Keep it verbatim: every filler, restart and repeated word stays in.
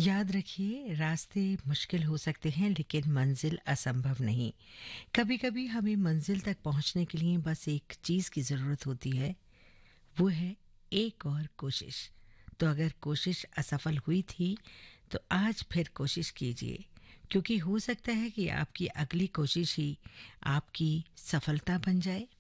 याद रखिए, रास्ते मुश्किल हो सकते हैं लेकिन मंजिल असंभव नहीं। कभी-कभी हमें मंजिल तक पहुंचने के लिए बस एक चीज़ की ज़रूरत होती है, वो है एक और कोशिश। तो अगर कोशिश असफल हुई थी, तो आज फिर कोशिश कीजिए, क्योंकि हो सकता है कि आपकी अगली कोशिश ही आपकी सफलता बन जाए।